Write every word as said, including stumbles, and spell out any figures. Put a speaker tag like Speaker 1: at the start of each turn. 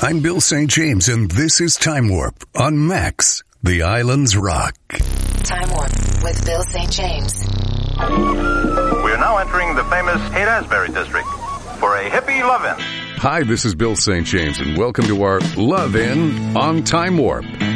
Speaker 1: I'm Bill Saint James, and this is Time Warp on Max, the Islands Rock.
Speaker 2: Time Warp with Bill Saint James.
Speaker 3: We are now entering the famous Haight-Ashbury district for a hippie love-in.
Speaker 1: Hi, this is Bill Saint James, and welcome to our Love In on Time Warp.